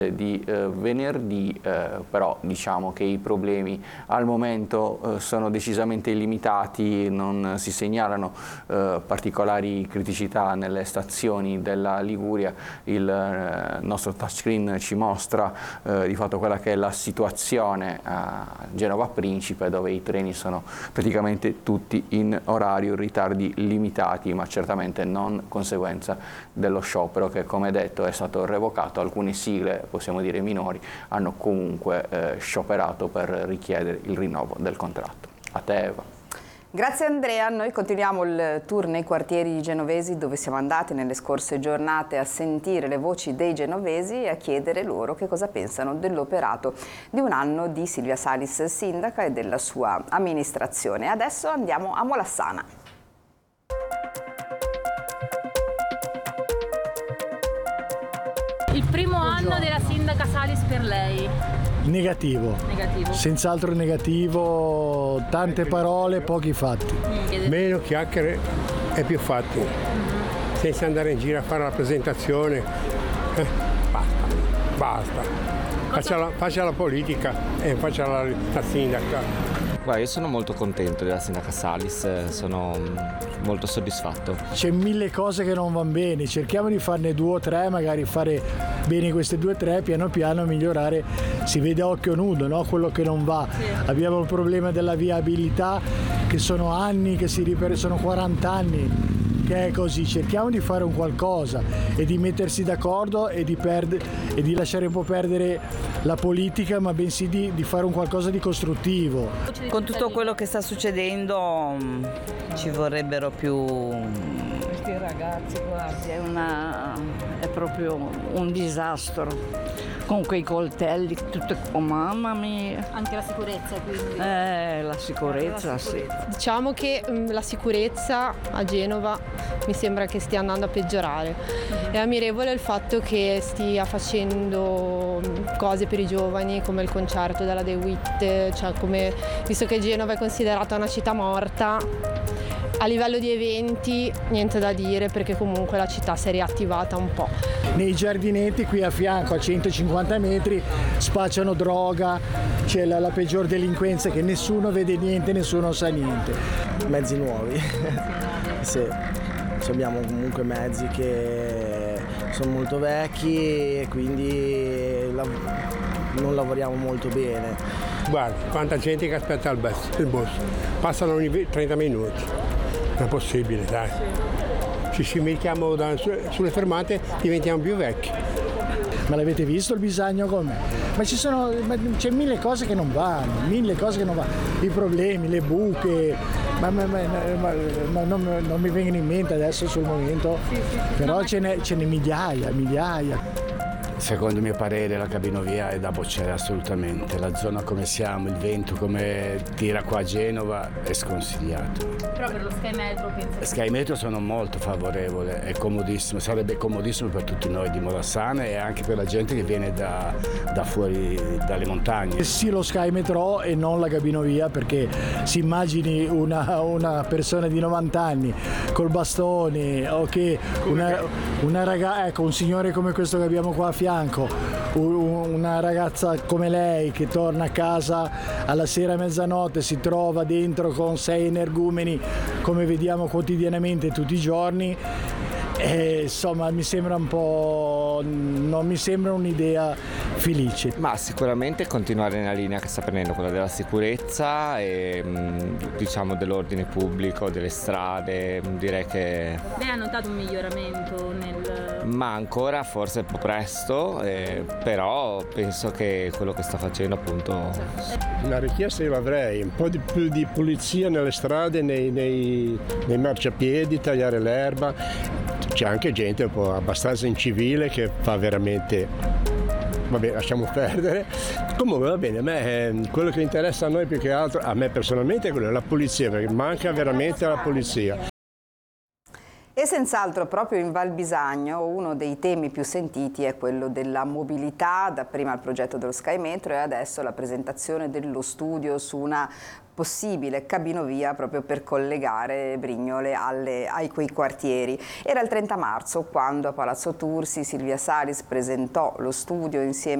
Di venerdì, però diciamo che i problemi al momento sono decisamente limitati, non si segnalano particolari criticità nelle stazioni della Liguria. Il nostro touchscreen ci mostra di fatto quella che è la situazione a Genova Principe, dove i treni sono praticamente tutti in orario, ritardi limitati, ma certamente non conseguenza dello sciopero che, come detto, è stato revocato. Alcune sigle, possiamo dire minori, hanno comunque scioperato per richiedere il rinnovo del contratto. A te, Eva. Grazie Andrea, noi continuiamo il tour nei quartieri genovesi, dove siamo andati nelle scorse giornate a sentire le voci dei genovesi e a chiedere loro che cosa pensano dell'operato di un anno di Silvia Salis sindaca e della sua amministrazione. Adesso andiamo a Molassana. Il primo anno della sindaca Salis per lei? Negativo. Negativo. Senz'altro negativo, tante parole, pochi fatti. Meno chiacchiere e più fatti. Senza andare in giro a fare la presentazione. Basta. Faccia la politica e faccia la sindaca. Guarda, io sono molto contento della sindaca Salis, sono molto soddisfatto. C'è mille cose che non vanno bene, cerchiamo di farne 2 o 3, magari fare bene queste 2 o 3, piano piano migliorare, si vede a occhio nudo, no? Quello che non va. Sì. Abbiamo il problema della viabilità, che sono anni, che si sono 40 anni che è così. Cerchiamo di fare un qualcosa e di mettersi d'accordo e di lasciare un po' perdere la politica, ma bensì di fare un qualcosa di costruttivo. Con tutto quello che sta succedendo ci vorrebbero più ragazzi, guardi, è proprio un disastro. Con quei coltelli, mamma mia. Anche la sicurezza, quindi? La sicurezza, sì. Diciamo che la sicurezza a Genova mi sembra che stia andando a peggiorare. È ammirevole il fatto che stia facendo cose per i giovani, come il concerto della The Wit, cioè visto che Genova è considerata una città morta, a livello di eventi niente da dire, perché comunque la città si è riattivata un po'. Nei giardinetti qui a fianco, a 150 metri, spacciano droga, c'è la peggior delinquenza, che nessuno vede niente, nessuno sa niente. Mezzi nuovi. Sì. Abbiamo comunque mezzi che sono molto vecchi e quindi non lavoriamo molto bene. Guarda, quanta gente che aspetta il bus. Passano ogni 30 minuti. Non è possibile, dai. Ci mettiamo sulle fermate, diventiamo più vecchi. Ma l'avete visto il Bisagno com'è? Ma c'è mille cose che non vanno, I problemi, le buche, ma non mi vengono in mente adesso sul momento, però ce n'è migliaia. Secondo il mio parere la cabinovia è da bocciare assolutamente, la zona come siamo, il vento come tira qua a Genova è sconsigliato. Però per lo Sky Metro penso... Sky Metro sono molto favorevole, è comodissimo, sarebbe comodissimo per tutti noi di Molassana e anche per la gente che viene da fuori dalle montagne. Sì, lo Sky Metro e non la cabinovia, perché si immagini una persona di 90 anni col bastone o che una ragazza, ecco, un signore come questo che abbiamo qua a fianco, una ragazza come lei che torna a casa alla sera a mezzanotte, si trova dentro con 6 energumeni come vediamo quotidianamente tutti i giorni, insomma mi sembra non mi sembra un'idea felice. Ma sicuramente continuare nella linea che sta prendendo, quella della sicurezza e diciamo dell'ordine pubblico, delle strade, direi che... Lei ha notato un miglioramento Ma ancora forse è un po' presto, però penso che quello che sta facendo appunto... Una richiesta io l'avrei, un po' più di pulizia nelle strade, nei marciapiedi, tagliare l'erba. C'è anche gente un po' abbastanza incivile che fa veramente... Vabbè, lasciamo perdere. Comunque va bene, a me quello che interessa a noi più che altro, a me personalmente, è quello della pulizia, perché manca veramente la pulizia. E senz'altro proprio in Val Bisagno uno dei temi più sentiti è quello della mobilità, dapprima il progetto dello Sky Metro e adesso la presentazione dello studio su una possibile cabinovia proprio per collegare Brignole ai quei quartieri. Era il 30 marzo quando a Palazzo Tursi Silvia Salis presentò lo studio insieme